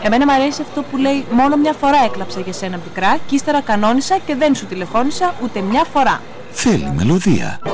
Εμένα μου αρέσει αυτό που λέει μόνο μια φορά έκλαψα για σένα πικρά και ύστερα κανόνισα και δεν σου τηλεφώνησα ούτε μια φορά. Θέλει μελωδία.